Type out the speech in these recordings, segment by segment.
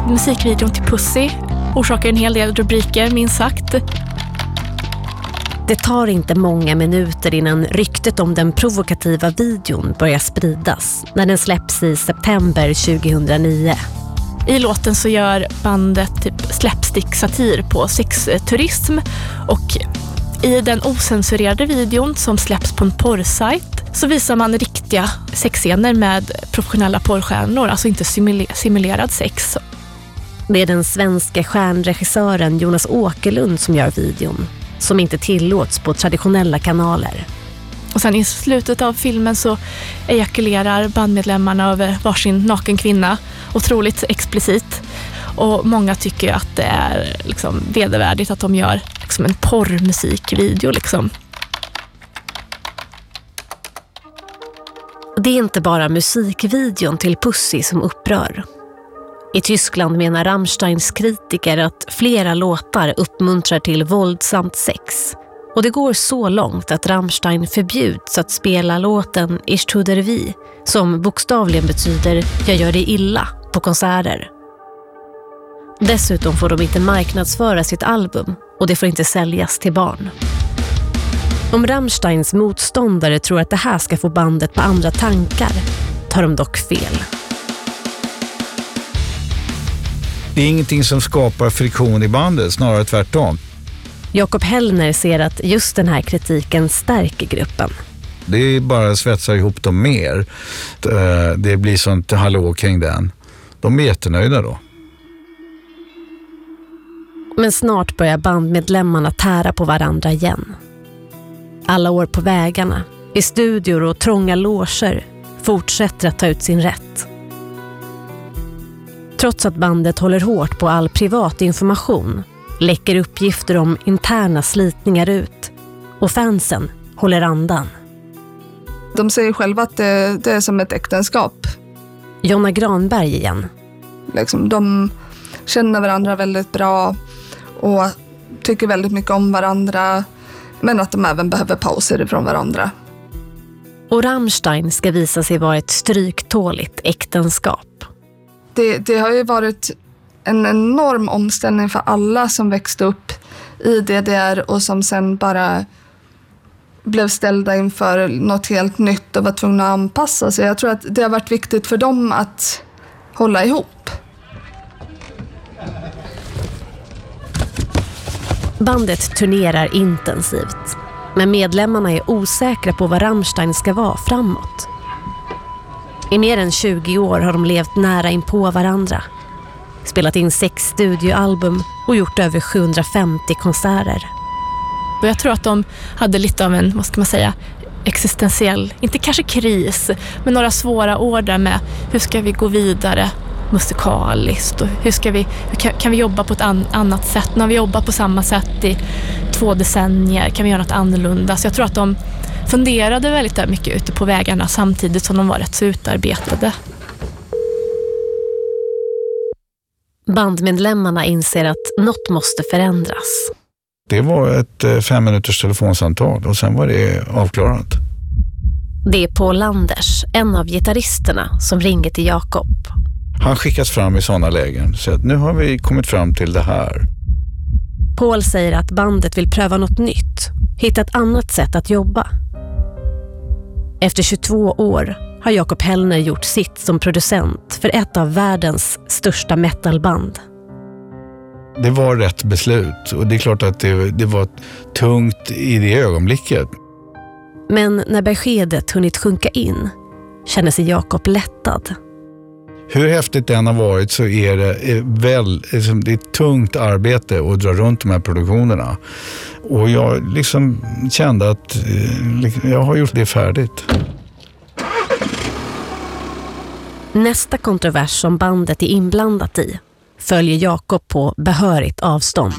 musikvideon till Pussy orsakar en hel del rubriker, minst sagt. Det tar inte många minuter innan ryktet om den provokativa videon börjar spridas när den släpps i september 2009. I låten så gör bandet typ slapstick-satir på sexturism, och i den osensurerade videon som släpps på en porrsajt så visar man riktiga sexscener med professionella porrstjärnor, alltså inte simulerad sex. Det är den svenska stjärnregissören Jonas Åkerlund som gör videon, som inte tillåts på traditionella kanaler. Och sen i slutet av filmen så ejakulerar bandmedlemmarna över varsin naken kvinna, otroligt explicit. Och många tycker att det är liksom vedervärdigt att de gör liksom en porrmusikvideo liksom. Det är inte bara musikvideon till Pussy som upprör. I Tyskland menar Rammsteins kritiker att flera låtar uppmuntrar till våldsamt sex. Och det går så långt att Rammstein förbjuds att spela låten Ich tu dir weh, som bokstavligen betyder jag gör det illa, på konserter. Dessutom får de inte marknadsföra sitt album och det får inte säljas till barn. Om Rammsteins motståndare tror att det här ska få bandet på andra tankar tar de dock fel. Det är ingenting som skapar friktion i bandet, snarare tvärtom. Jakob Hellner ser att just den här kritiken stärker gruppen. Det är bara att svetsa ihop dem mer. Det blir sånt hallå kring den. De är jättenöjda då. Men snart börjar bandmedlemmarna tära på varandra igen. Alla år på vägarna, i studior och trånga loger fortsätter att ta ut sin rätt. Trots att bandet håller hårt på all privat information läcker uppgifter om interna slitningar ut och fansen håller andan. De säger själva att det är som ett äktenskap. Jonna Granberg igen. Liksom, de känner varandra väldigt bra och tycker väldigt mycket om varandra, men att de även behöver pauser ifrån varandra. Och Rammstein ska visa sig vara ett stryktåligt äktenskap. Det har ju varit en enorm omställning för alla som växte upp i DDR och som sen bara blev ställda inför något helt nytt och var tvungna att anpassa sig. Jag tror att det har varit viktigt för dem att hålla ihop. Bandet turnerar intensivt, men medlemmarna är osäkra på vad Rammstein ska vara framåt. I mer än 20 år har de levt nära in på varandra. Spelat in 6 studioalbum och gjort över 750 konserter. Och jag tror att de hade lite av en, vad ska man säga, existentiell, inte kanske kris, men några svåra år där med hur ska vi gå vidare musikaliskt och hur kan vi jobba på ett annat sätt. När vi jobbar på samma sätt i 2 decennier kan vi göra något annorlunda. Så jag tror att de funderade väldigt mycket ute på vägarna samtidigt som de var rätt så utarbetade. Bandmedlemmarna inser att något måste förändras. Det var ett 5 minuters telefonsamtal och sen var det avklarat. Det är Paul Landers, en av gitarristerna, som ringer till Jakob. Han skickas fram i sådana lägen, så att nu har vi kommit fram till det här. Paul säger att bandet vill pröva något nytt, hitta ett annat sätt att jobba. Efter 22 år har Jakob Hellner gjort sitt som producent för ett av världens största metalband. Det var rätt beslut och det är klart att det var tungt i det ögonblicket. Men när beskedet hunnit sjunka in känner sig Jakob lättad. Hur häftigt den har varit så är det ett tungt arbete att dra runt de här produktionerna. Och jag liksom kände att jag har gjort det färdigt. Nästa kontrovers som bandet är inblandat i följer Jakob på behörigt avstånd.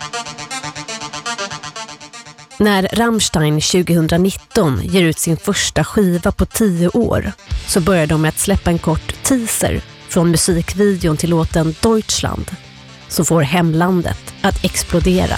När Rammstein 2019 ger ut sin första skiva på 10 år så börjar de med att släppa en kort teaser från musikvideon till låten Deutschland som får hemlandet att explodera.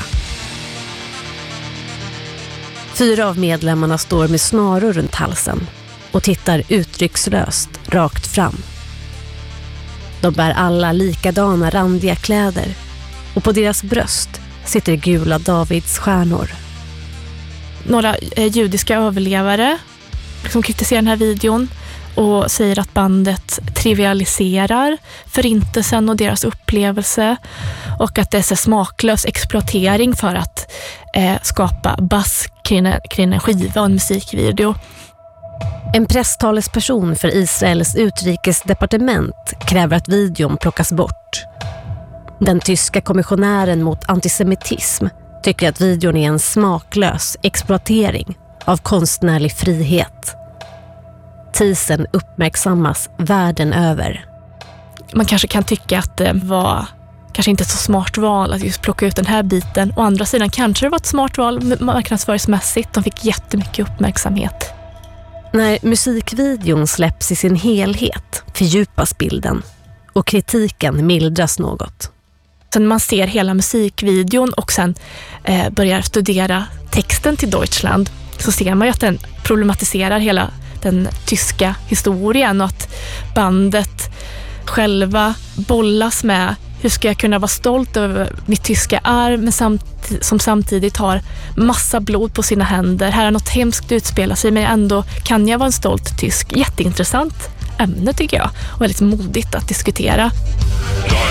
4 av medlemmarna står med snaror runt halsen och tittar uttryckslöst rakt fram. De bär alla likadana randiga kläder och på deras bröst sitter gula Davidsstjärnor. Några judiska överlevare som kritiserar den här videon och säger att bandet trivialiserar förintelsen och deras upplevelse och att det är så smaklös exploatering för att skapa buzz kring en skiva och en musikvideo. En presstalesperson för Israels utrikesdepartement kräver att videon plockas bort. Den tyska kommissionären mot antisemitism tycker att videon är en smaklös exploatering av konstnärlig frihet. Teasern uppmärksammas världen över. Man kanske kan tycka att det var kanske inte ett så smart val att just plocka ut den här biten. Å andra sidan kanske det var ett smart val marknadsföringsmässigt. De fick jättemycket uppmärksamhet. När musikvideon släpps i sin helhet fördjupas bilden och kritiken mildras något. Sen man ser hela musikvideon och sen börjar studera texten till Deutschland så ser man ju att den problematiserar hela den tyska historien och att bandet själva bollas med hur ska jag kunna vara stolt över mitt tyska arv men som samtidigt har massa blod på sina händer. Här är något hemskt utspelar sig men ändå kan jag vara en stolt tysk. Jätteintressant ämne tycker jag och väldigt modigt att diskutera.